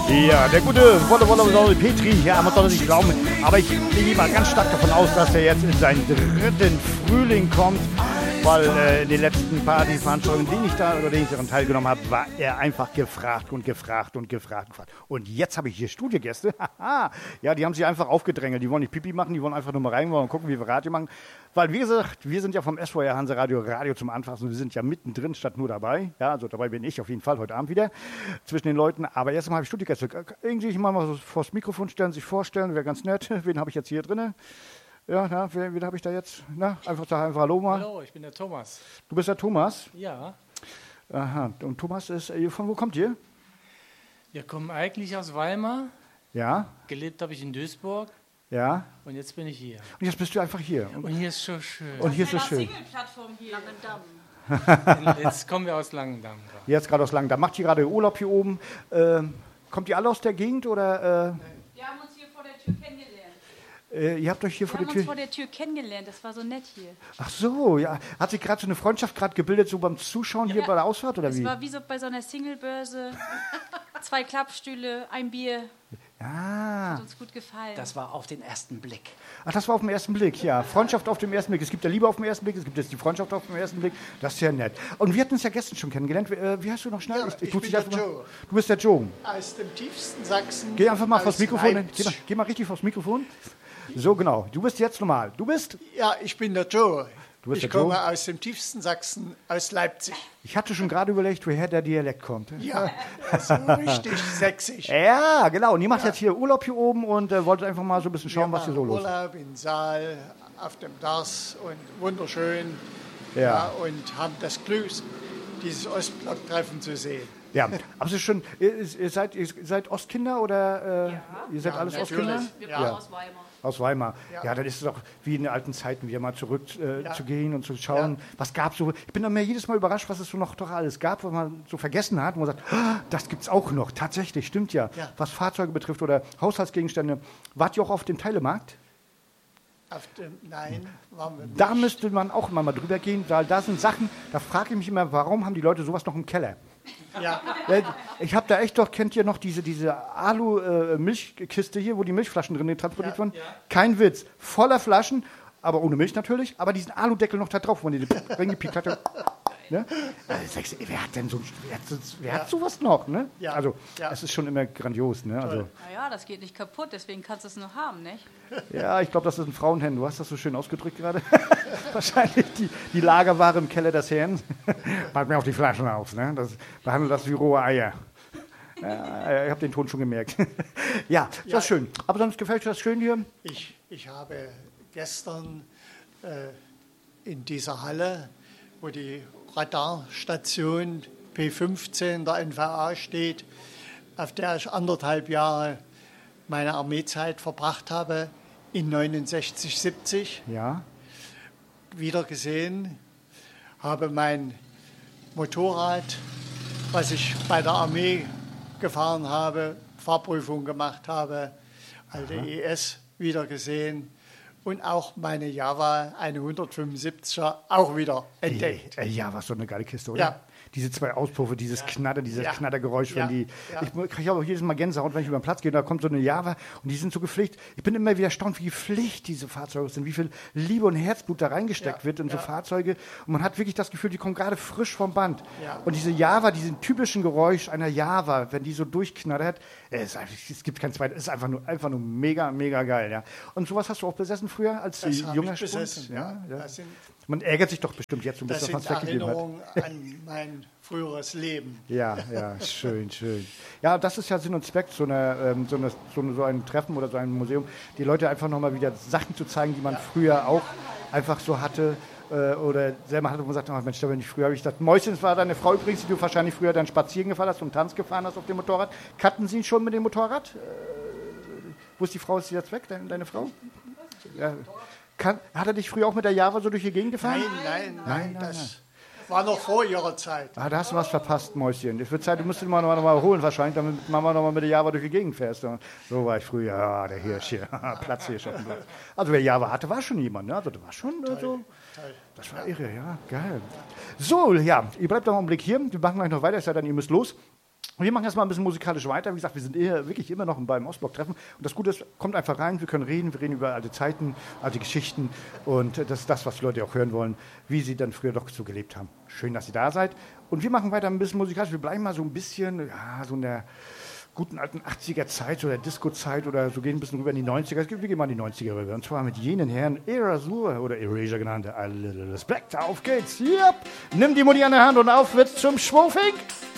Ja, der gute Wolle Petri, ja, man soll es nicht glauben, aber ich gehe mal ganz stark davon aus, dass er jetzt in seinen dritten Frühling kommt, weil in den letzten Partyveranstaltungen, denen ich daran teilgenommen habe, war er einfach gefragt. Und jetzt habe ich hier Studiogäste, ja, die haben sich einfach aufgedrängelt, die wollen nicht Pipi machen, die wollen einfach nur mal rein, wollen gucken, wie wir Radio machen, weil wie gesagt, wir sind ja vom SWR Hanseradio, Radio zum Anfassen, wir sind ja mittendrin statt nur dabei, ja, also dabei bin ich auf jeden Fall heute Abend wieder zwischen den Leuten, aber erst einmal habe ich Studiogäste, irgendwie mal so vors Mikrofon stellen, sich vorstellen, wäre ganz nett, wen habe ich jetzt hier drin? Ja, na, wen habe ich da jetzt? Na, einfach Hallo mal. Hallo, ich bin der Thomas. Du bist der Thomas? Ja. Aha, und Thomas ist, von wo kommt ihr? Wir kommen eigentlich aus Weimar. Ja. Gelebt habe ich in Duisburg. Ja. Und jetzt bin ich hier. Und jetzt bist du einfach hier. Und hier ist so schön. Und hier ist so schön. Single-Plattform hier. Langendamm. Jetzt kommen wir aus Langendamm. Jetzt gerade aus Langendamm. Macht ihr gerade Urlaub hier oben? Kommt ihr alle aus der Gegend oder? Wir haben uns hier vor der Tür kennengelernt. Ihr habt euch hier vor der Tür... Wir haben uns vor der Tür kennengelernt, das war so nett hier. Ach so, ja. Hat sich gerade so eine Freundschaft gebildet, so beim Zuschauen hier bei der Ausfahrt, oder wie? Es war wie so bei so einer Singlebörse. 2 Klappstühle, ein Bier. Ja. Hat uns gut gefallen. Das war auf den ersten Blick. Ach, das war auf den ersten Blick, ja. Freundschaft auf den ersten Blick. Es gibt ja Liebe auf den ersten Blick, es gibt jetzt die Freundschaft auf den ersten Blick. Das ist ja nett. Und wir hatten uns ja gestern schon kennengelernt. Wie heißt du noch schnell? Ja, ich bin der Joe. Du bist der Joe. Aus dem tiefsten Sachsen. Geh einfach mal vors Mikrofon. Leipzig. Geh mal richtig vors Mikrofon. So, genau. Du bist jetzt normal. Du bist? Ja, ich bin der Joe. Ich komme aus dem tiefsten Sachsen, aus Leipzig. Ich hatte schon gerade überlegt, woher der Dialekt kommt. Ja, so richtig sächsisch. Ja, genau. Und ihr macht jetzt hier Urlaub hier oben und wolltet einfach mal so ein bisschen schauen, was hier so los ist. Urlaub in Saal, auf dem Dars und wunderschön. Ja. Und haben das Glück, dieses Ostblock-Treffen zu sehen. Ja, aber es ist schon, ihr seid Ostkinder oder ihr seid alles natürlich. Ostkinder? Wir kommen aus Weimar. Aus Weimar. Ja, dann ist es doch wie in den alten Zeiten, wieder mal zurück zu gehen und zu schauen, was gab es so. Ich bin dann mir jedes Mal überrascht, was es so noch doch alles gab, was man so vergessen hat. Und man sagt, das gibt es auch noch. Tatsächlich, stimmt ja. Was Fahrzeuge betrifft oder Haushaltsgegenstände. Wart ihr auch auf dem Teilemarkt? Nein, waren wir nicht. Da müsste man auch immer mal drüber gehen, weil da sind Sachen, da frage ich mich immer, warum haben die Leute sowas noch im Keller? Ja. Ich habe da echt doch, kennt ihr noch diese Alu-Milchkiste hier, wo die Milchflaschen drin transportiert wurden? Ja. Kein Witz, voller Flaschen, aber ohne Milch natürlich, aber diesen Aludeckel noch da drauf, wo man die reingepiekt hatte. Ne? Also, wer hat sowas noch? Ne? Ja. Also, Ja. es ist schon immer grandios. Ne? Also, Naja, das geht nicht kaputt, deswegen kannst du es noch haben, nicht? ja, ich glaube, das ist ein Frauenhemd. Du hast das so schön ausgedrückt gerade. Wahrscheinlich die Lagerware im Keller des Herrn. Pack mir auf die Flaschen auf. Ne? Behandle das wie rohe Eier. Ja, ich habe den Ton schon gemerkt. Ja, das ist schön. Aber sonst gefällt dir das schön hier? Ich habe gestern in dieser Halle, wo die Radarstation P15 der NVA steht, auf der ich 1,5 Jahre meine Armeezeit verbracht habe, in 69, 70, Ja. wieder gesehen, habe mein Motorrad, was ich bei der Armee gefahren habe, Fahrprüfung gemacht habe, alte ES wieder gesehen und auch meine Java, eine 175er, auch wieder entdeckt. Ja, was so eine geile Kiste, oder? Ja. Diese 2 Auspuffe, dieses Knattergeräusch, wenn die. Ja. Ich kriege auch jedes Mal Gänsehaut, wenn ich über den Platz gehe, da kommt so eine Java und die sind so gepflegt. Ich bin immer wieder erstaunt, wie gepflegt diese Fahrzeuge sind, wie viel Liebe und Herzblut da reingesteckt wird in so Fahrzeuge. Und man hat wirklich das Gefühl, die kommen gerade frisch vom Band. Ja. Und diese Java, diesen typischen Geräusch einer Java, wenn die so durchknattert, es gibt kein zweites, es ist einfach nur mega, mega geil. Ja. Und sowas hast du auch besessen früher als junger Spund? Besessen, ja. Man ärgert sich doch bestimmt jetzt, Das sind Erinnerungen an mein früheres Leben. Ja, schön. Ja, das ist ja Sinn und Zweck so ein Treffen oder so ein Museum, die Leute einfach nochmal wieder Sachen zu zeigen, die man früher auch einfach so hatte oder selber hatte, wo man sagt, oh Mensch, da bin ich früher, habe ich gedacht, Mäuschen, das war deine Frau übrigens, die du wahrscheinlich früher dann spazieren gefahren hast und Tanz gefahren hast auf dem Motorrad. Kannten Sie ihn schon mit dem Motorrad? Wo ist die Frau, ist sie jetzt weg, deine Frau? Ja. Hat er dich früher auch mit der Java so durch die Gegend gefahren? Nein. Das war noch vor ihrer Zeit. Da hast du was verpasst, Mäuschen. Es wird Zeit, du musst ihn mal holen wahrscheinlich, damit Mama noch mal mit der Java durch die Gegend fährst. So war ich früher, der Hirsch hier, Platz hier schon. Also wer Java hatte, war schon jemand. Ne? Also das war schon so. Das war irre, ja, geil. So, ja, ihr bleibt noch einen Blick hier. Wir machen gleich noch weiter, es sei denn, ihr müsst los. Und wir machen erstmal ein bisschen musikalisch weiter. Wie gesagt, wir sind wirklich immer noch beim Ostblock-Treffen. Und das Gute ist, kommt einfach rein, wir können reden. Wir reden über alte Zeiten, alte Geschichten. Und das ist das, was die Leute auch hören wollen, wie sie dann früher doch so gelebt haben. Schön, dass ihr da seid. Und wir machen weiter ein bisschen musikalisch. Wir bleiben mal so ein bisschen, ja, so in der guten alten 80er-Zeit oder Disco-Zeit oder so, gehen ein bisschen rüber in die 90er. Wir gehen mal in die 90er rüber. Und zwar mit jenen Herren Erasure oder Erasure genannt. A Little Respect. Auf geht's. Yep. Nimm die Mutti an der Hand und auf wird's zum Schwofink.